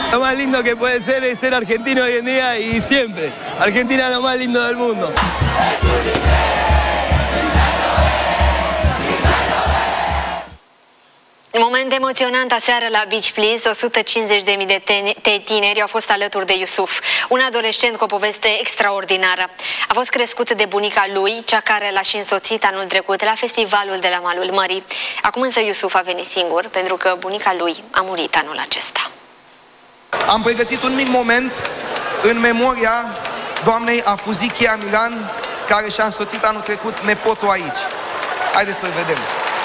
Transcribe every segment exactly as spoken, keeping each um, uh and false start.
Lo más lindo que puede ser es ser argentino hoy en día y siempre. Argentina es lo más lindo del mundo. Moment emoționant aseară la Beach Please. o sută cincizeci de mii de tineri au fost alături de Yusuf, un adolescent cu o poveste extraordinară. A fost crescut de bunica lui, cea care l-a și însoțit anul trecut la festivalul de la malul mării. Acum însă Yusuf a venit singur, pentru că bunica lui a murit anul acesta. Am pregătit un mic moment în memoria doamnei Afuzichia Milan, care și-a însoțit anul trecut nepotul aici. Haideți să-l vedem.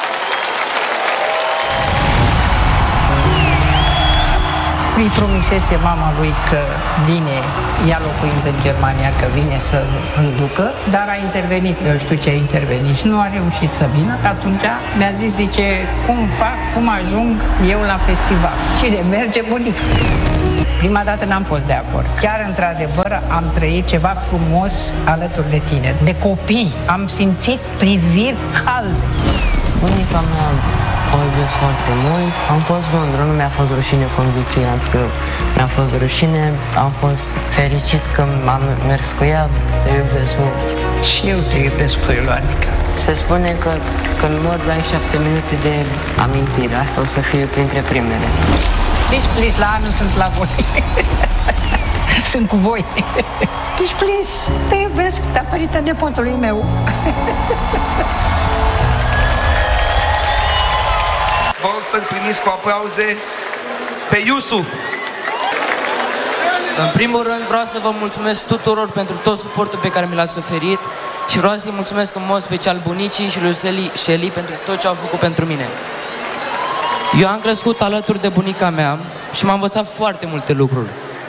Îi promisese mama lui că vine, ea locuind în Germania, că vine să îl ducă, dar a intervenit, eu știu ce a intervenit și nu a reușit să vină. Atunci mi-a zis, zice, cum fac, cum ajung eu la festival? Cine merge, bunic. Prima dată n-am fost de acord. Chiar, într-adevăr, am trăit ceva frumos alături de tine, de copii. Am simțit priviri calde. Bunica mea o iubesc foarte mult. Am fost mândru, nu mi-a fost rușine, cum zic ceilalți, că mi-a fost rușine. Am fost fericit că am mers cu ea. Te iubesc mult. Și eu te iubesc, Ioanica. Se spune că când mor ai șapte minute de amintire. Asta o să fie printre primele. Beach Please, la anul sunt la voi. Sunt cu voi. Beach Please, te iubesc datorită nepotului meu. Vă rog să-l primiți cu aplauze pe Yusuf. În primul rând vreau să vă mulțumesc tuturor pentru tot suportul pe care mi l-ați oferit și vreau să-i mulțumesc în mod special bunicii și lui Shelly pentru tot ce au făcut pentru mine. Eu am crescut alături de bunica mea și m-a învățat foarte multe lucruri.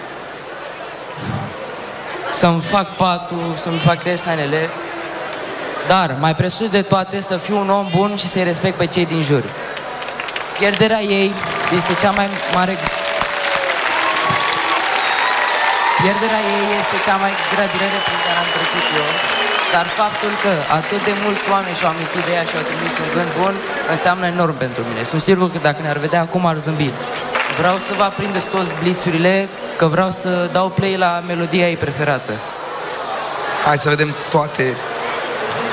Să-mi fac patul, să-mi fac hainele, dar mai presus de toate să fiu un om bun și să-i respect pe cei din jur. Pierderea ei este cea mai mare... Pierderea ei este cea mai grea durere prin care am trecut eu, dar faptul că atât de mulți oameni și-au amintit de ea și au trimis un gând bun înseamnă enorm pentru mine. Sunt sigur că dacă ne-ar vedea acum ar zâmbi. Vreau să vă aprindeți toți blițurile, că vreau să dau play la melodia ei preferată. Hai să vedem toate